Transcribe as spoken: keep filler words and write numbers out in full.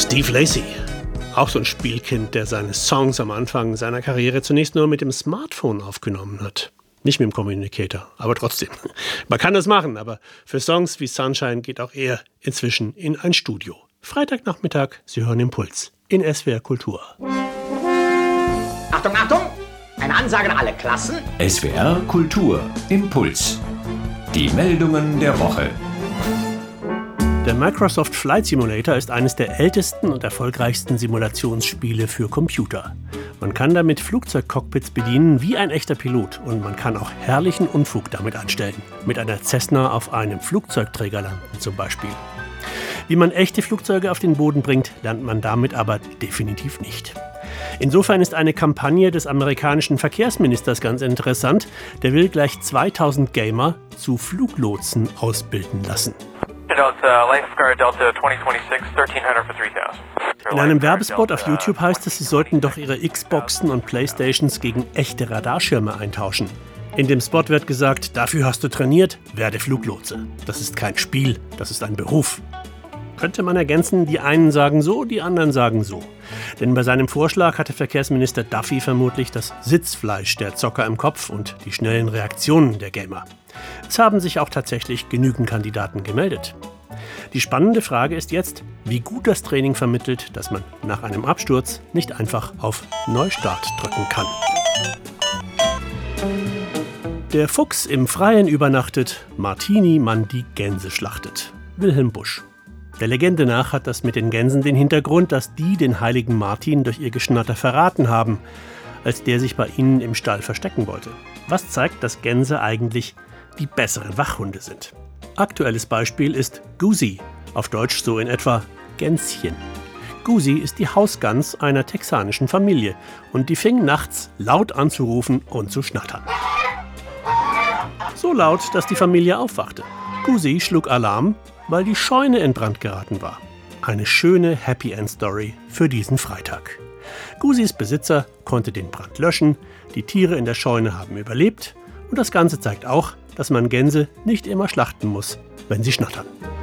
Steve Lacy, auch so ein Spielkind, der seine Songs am Anfang seiner Karriere zunächst nur mit dem Smartphone aufgenommen hat. Nicht mit dem Communicator, aber trotzdem. Man kann das machen, aber für Songs wie Sunshine geht auch er inzwischen in ein Studio. Freitagnachmittag, Sie hören Impuls in S W R Kultur. Achtung, Achtung! Eine Ansage an alle Klassen. S W R Kultur Impuls. Die Meldungen der Woche. Der Microsoft Flight Simulator ist eines der ältesten und erfolgreichsten Simulationsspiele für Computer. Man kann damit Flugzeugcockpits bedienen wie ein echter Pilot und man kann auch herrlichen Unfug damit anstellen. Mit einer Cessna auf einem Flugzeugträger landen zum Beispiel. Wie man echte Flugzeuge auf den Boden bringt, lernt man damit aber definitiv nicht. Insofern ist eine Kampagne des amerikanischen Verkehrsministers ganz interessant. Der will gleich zweitausend Gamer zu Fluglotsen ausbilden lassen. In einem Werbespot auf YouTube heißt es, sie sollten doch ihre Xboxen und Playstations gegen echte Radarschirme eintauschen. In dem Spot wird gesagt, dafür hast du trainiert, werde Fluglotse. Das ist kein Spiel, das ist ein Beruf. Könnte man ergänzen, die einen sagen so, die anderen sagen so. Denn bei seinem Vorschlag hatte Verkehrsminister Duffy vermutlich das Sitzfleisch der Zocker im Kopf und die schnellen Reaktionen der Gamer. Es haben sich auch tatsächlich genügend Kandidaten gemeldet. Die spannende Frage ist jetzt, wie gut das Training vermittelt, dass man nach einem Absturz nicht einfach auf Neustart drücken kann. Der Fuchs im Freien übernachtet, Martini man die Gänse schlachtet. Wilhelm Busch. Der Legende nach hat das mit den Gänsen den Hintergrund, dass die den heiligen Martin durch ihr Geschnatter verraten haben, als der sich bei ihnen im Stall verstecken wollte. Was zeigt, dass Gänse eigentlich die besseren Wachhunde sind. Aktuelles Beispiel ist Goosey, auf Deutsch so in etwa Gänschen. Goosey ist die Hausgans einer texanischen Familie und die fing nachts laut an zu rufen und zu schnattern. So laut, dass die Familie aufwachte. Goosey schlug Alarm, weil die Scheune in Brand geraten war. Eine schöne Happy-End-Story für diesen Freitag. Gooseys Besitzer konnte den Brand löschen, die Tiere in der Scheune haben überlebt und das Ganze zeigt auch, dass man Gänse nicht immer schlachten muss, wenn sie schnattern.